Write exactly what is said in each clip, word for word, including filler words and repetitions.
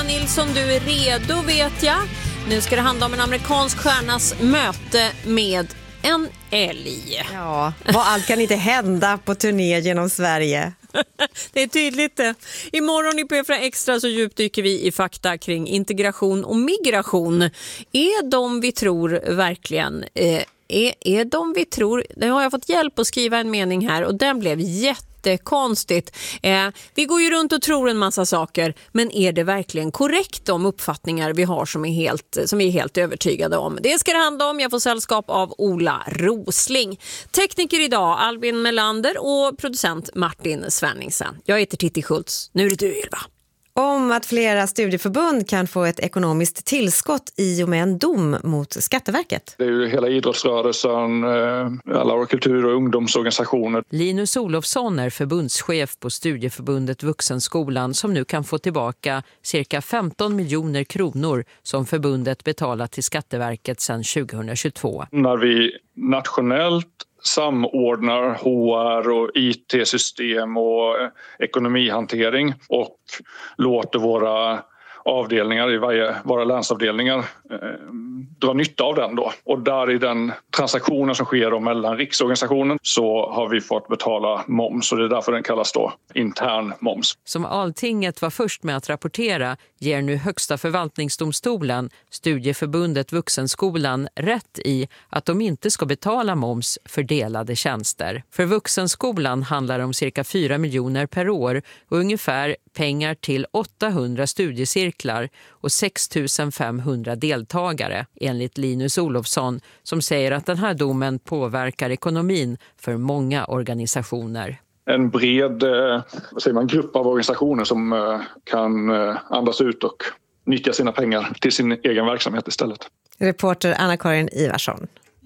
Nilsson, du är redo vet jag. Nu ska det handla om en amerikansk stjärnas möte med en älg. Ja, vad allt kan inte hända på turné genom Sverige. Det är tydligt det. Imorgon i P fyra Extra så djupdyker vi i fakta kring integration och migration. Är de vi tror verkligen... Eh, är, är de vi tror... Nu har jag fått hjälp att skriva en mening här och den blev jättekonstigt. Eh, vi går ju runt och tror en massa saker, men är det verkligen korrekt de uppfattningar vi har som är helt, som vi är helt övertygade om? Det ska det handla om. Jag får sällskap av Ola Rosling. Tekniker idag Albin Melander och producent Martin Svenningsen. Jag heter Titti Schultz. Nu är det du, Ylva. Om att flera studieförbund kan få ett ekonomiskt tillskott i och med en dom mot Skatteverket. Det är ju hela idrottsrörelsen, alla våra kultur- och ungdomsorganisationer. Linus Olofsson är förbundschef på studieförbundet Vuxenskolan som nu kan få tillbaka cirka femton miljoner kronor som förbundet betalat till Skatteverket sedan tjugohundratjugotvå. När vi nationellt samordnar H R och I T-system och ekonomihantering och låter våra avdelningar i varje, våra länsavdelningar eh, dra nytta av den då. Och där i den transaktionen som sker då mellan riksorganisationen så har vi fått betala moms och det är därför den kallas då intern moms. Som Alltinget var först med att rapportera ger nu Högsta förvaltningsdomstolen studieförbundet Vuxenskolan rätt i att de inte ska betala moms för delade tjänster. För Vuxenskolan handlar det om cirka fyra miljoner per år och ungefär pengar till åttahundra studiecirklar och sex tusen femhundra deltagare enligt Linus Olofsson som säger att den här domen påverkar ekonomin för många organisationer. En bred vad säger man, grupp av organisationer som kan andas ut och nyttja sina pengar till sin egen verksamhet istället. Reporter Anna-Karin Ivarsson.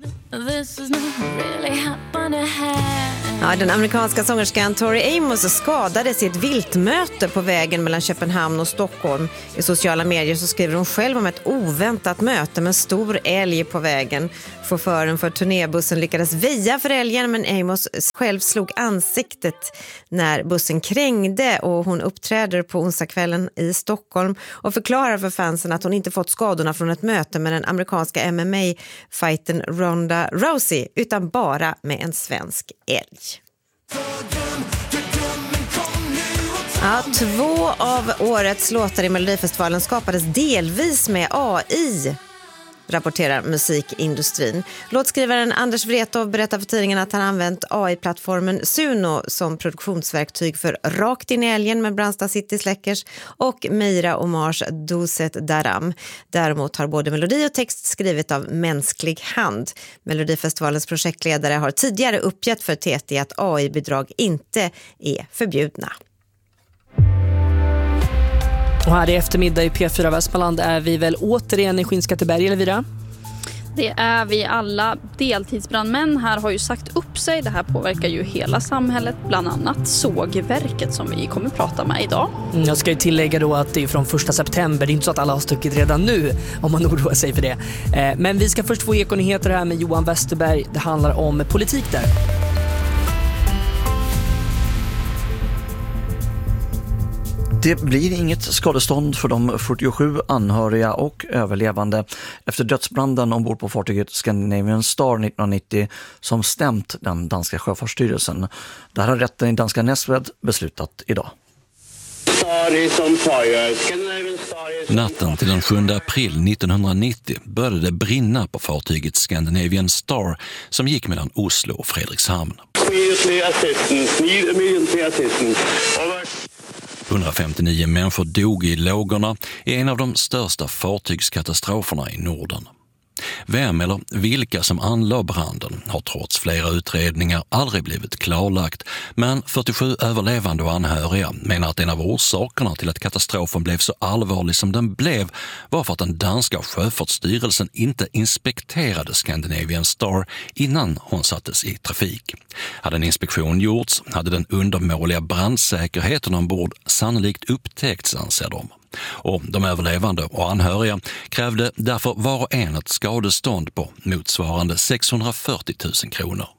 Ja, den amerikanska sångerskan Tori Amos skadades i ett viltmöte på vägen mellan Köpenhamn och Stockholm. I sociala medier så skriver hon själv om ett oväntat möte med en stor älg på vägen. Chauffören för turnébussen lyckades väja för älgen men Amos själv slog ansiktet när bussen krängde och hon uppträder på onsdagskvällen i Stockholm och förklarar för fansen att hon inte fått skadorna från ett möte med den amerikanska M M A-fighten Ronda Rousey utan bara med en svensk älg. Ja, två av årets låtar i Melodifestivalen skapades delvis med A I, rapporterar musikindustrin. Låtskrivaren Anders Wrethov berättar för tidningen att han använt A I-plattformen Suno som produktionsverktyg för Rakt in i älgen med Brandsta City Släckers och Meira Omars Doset Daram. Däremot har både melodi och text skrivit av mänsklig hand. Melodifestivalens projektledare har tidigare uppgett för T T att A I-bidrag inte är förbjudna. Och här i eftermiddag i P fyra Västmanland är vi väl återigen i Skinnskatteberg, Elvira? Det är vi alla. Deltidsbrandmän här har ju sagt upp sig. Det här påverkar ju hela samhället, bland annat sågverket som vi kommer att prata med idag. Jag ska ju tillägga då att det är från första september. Det är inte så att alla har stuckit redan nu om man oroar sig för det. Men vi ska först få ekonyheter här med Johan Westerberg. Det handlar om politik där. Det blir inget skadestånd för de fyrtiosju anhöriga och överlevande efter dödsbranden ombord på fartyget Scandinavian Star nittonhundranittio som stämt den danska sjöfartsstyrelsen. Det här har rätten i danska Nästved beslutat idag. Natten till den sjunde april nittonhundranittio började det brinna på fartyget Scandinavian Star som gick mellan Oslo och Fredrikshamn. hundrafemtionio människor dog i lågorna i en av de största fartygskatastroferna i Norden. Vem eller vilka som anlade branden har trots flera utredningar aldrig blivit klarlagt, men fyrtiosju överlevande och anhöriga menar att en av orsakerna till att katastrofen blev så allvarlig som den blev var för att den danska sjöfartsstyrelsen inte inspekterade Scandinavian Star innan hon sattes i trafik. Hade en inspektion gjorts hade den undermåliga brandsäkerheten ombord sannolikt upptäckts, anser de. Och de överlevande och anhöriga krävde därför var och en ett skadestånd på motsvarande sexhundrafyrtio tusen kronor.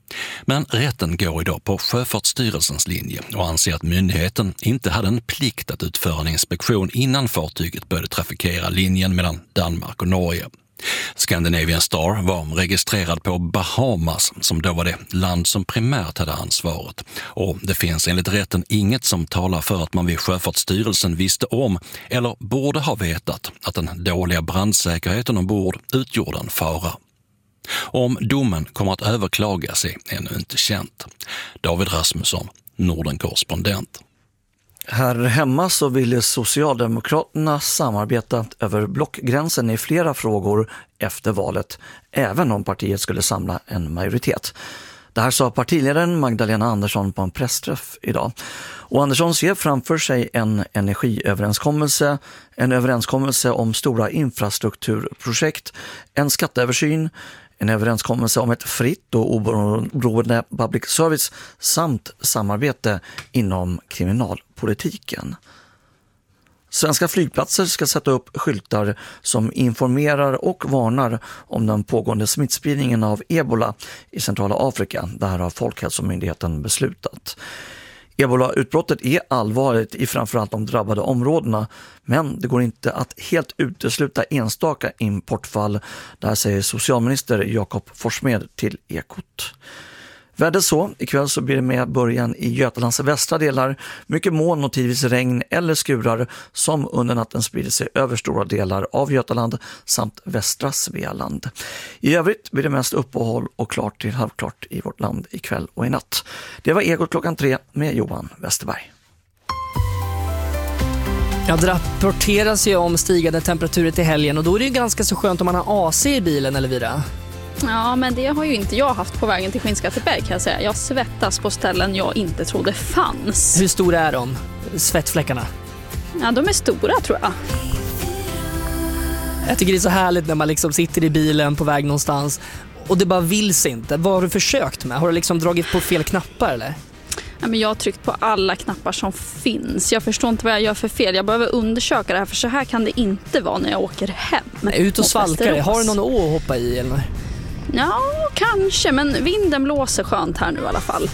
Men rätten går idag på Sjöfartsstyrelsens linje och anser att myndigheten inte hade en plikt att utföra en inspektion innan fartyget började trafikera linjen mellan Danmark och Norge. Scandinavian Star var registrerad på Bahamas, som då var det land som primärt hade ansvaret. Och det finns enligt rätten inget som talar för att man vid Sjöfartsstyrelsen visste om eller borde ha vetat att den dåliga brandsäkerheten ombord utgjorde en fara. Om domen kommer att överklagas är ännu inte känt. David Rasmusson, Norden-korrespondent. Här hemma så ville Socialdemokraterna samarbeta över blockgränsen i flera frågor efter valet, även om partiet skulle samla en majoritet. Det här sa partiledaren Magdalena Andersson på en pressträff idag. Och Andersson ser framför sig en energiöverenskommelse, en överenskommelse om stora infrastrukturprojekt, en skatteöversyn, en överenskommelse om ett fritt och oberoende public service samt samarbete inom kriminalpolitiken. Svenska flygplatser ska sätta upp skyltar som informerar och varnar om den pågående smittspridningen av ebola i centrala Afrika. Det här har Folkhälsomyndigheten beslutat. Ebola-utbrottet är allvarligt i framförallt de drabbade områdena, men det går inte att helt utesluta enstaka importfall. Där säger socialminister Jakob Forssmed till Ekot. Väder så, ikväll så blir det med början i Götalands västra delar mycket moln och tidvis regn eller skurar som under natten sprider sig över stora delar av Götaland samt västra Svealand. I övrigt blir det mest uppehåll och klart till halvklart i vårt land ikväll och i natt. Det var Ekot klockan tre med Johan Westerberg. Ja, det rapporteras ju om stigande temperaturer till helgen och då är det ju ganska så skönt om man har A C i bilen, Elvira. Ja, men det har ju inte jag haft på vägen till Skinnskatteberg, kan jag säga. Jag svettas på ställen jag inte trodde fanns. Hur stora är de, svettfläckarna? Ja, de är stora tror jag. Jag tycker det är så härligt när man liksom sitter i bilen på väg någonstans och det bara vill sig inte. Vad har du försökt med? Har du liksom dragit på fel knappar eller? Ja, men jag har tryckt på alla knappar som finns. Jag förstår inte vad jag gör för fel. Jag behöver undersöka det här, för så här kan det inte vara när jag åker hem. Ut och svalkar. Har du någon å att hoppa i eller? Ja, kanske. Men vinden blåser skönt här nu i alla fall.